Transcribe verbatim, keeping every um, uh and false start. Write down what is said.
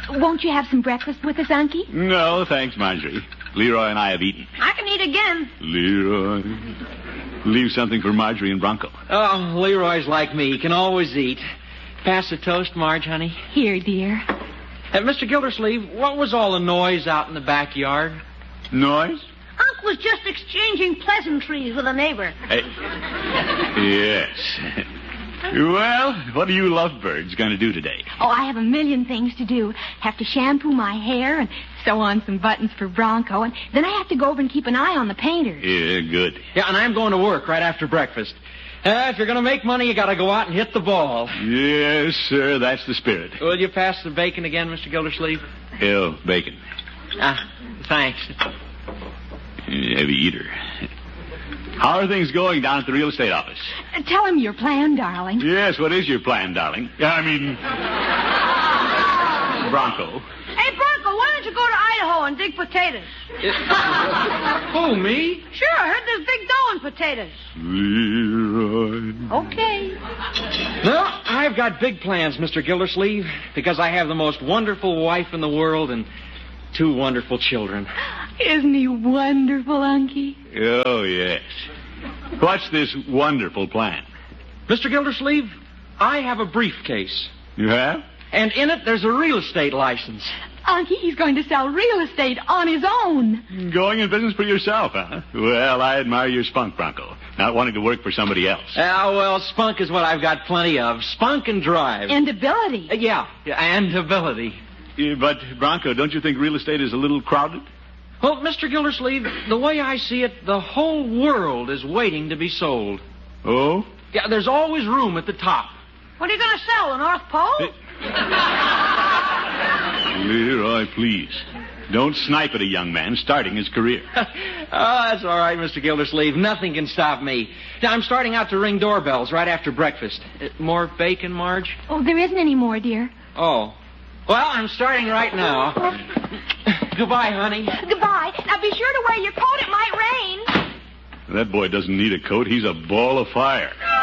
Won't you have some breakfast with us, Unky? No, thanks, Marjorie. Leroy and I have eaten. I can eat again. Leroy. Leave something for Marjorie and Bronco. Oh, Leroy's like me. He can always eat. Pass the toast, Marge, honey. Here, dear. Hey, Mister Gildersleeve, what was all the noise out in the backyard? Noise? Unc was just exchanging pleasantries with a neighbor. Hey. Yes. Well, what are you lovebirds going to do today? Oh, I have a million things to do. Have to shampoo my hair and sew on some buttons for Bronco, and then I have to go over and keep an eye on the painters. Yeah, good. Yeah, and I'm going to work right after breakfast. Uh, if you're going to make money, you got to go out and hit the ball. Yes, sir, that's the spirit. Will you pass the bacon again, Mister Gildersleeve? Ew, bacon. Ah, thanks. Heavy eater. How are things going down at the real estate office? Uh, tell him your plan, darling. Yes, what is your plan, darling? I mean, Bronco. Hey, Bronco, why don't you go to Idaho and dig potatoes? Who, me? Sure, I heard there's big dough in potatoes. Leroy. Okay. No, I've got big plans, Mister Gildersleeve, because I have the most wonderful wife in the world and two wonderful children. Isn't he wonderful, Unky? Oh, yes. What's this wonderful plan? Mister Gildersleeve, I have a briefcase. You have? And in it, there's a real estate license. Unky, he's going to sell real estate on his own. Going in business for yourself, huh? Well, I admire your spunk, Bronco. Not wanting to work for somebody else. Ah, uh, well, spunk is what I've got plenty of. Spunk and drive. And ability. Uh, yeah, yeah, and ability. Yeah, but, Bronco, don't you think real estate is a little crowded? Well, Mister Gildersleeve, the way I see it, the whole world is waiting to be sold. Oh? Yeah, there's always room at the top. What are you going to sell, the North Pole? Leroy, please. Don't snipe at a young man starting his career. Oh, that's all right, Mister Gildersleeve. Nothing can stop me. Now, I'm starting out to ring doorbells right after breakfast. Uh, more bacon, Marge? Oh, there isn't any more, dear. Oh. Well, I'm starting right now. Goodbye, honey. Goodbye. Now, be sure to wear your coat. It might rain. That boy doesn't need a coat. He's a ball of fire.